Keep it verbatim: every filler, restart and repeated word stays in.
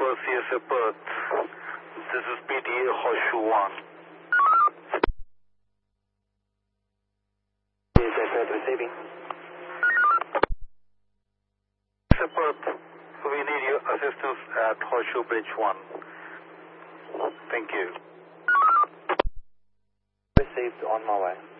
Tower C S A Perth. This is P T A Horseshoe one. C S A Perth receiving. C S A Perth, we need your assistance at Horseshoe Bridge one. Thank you. Received, on my way.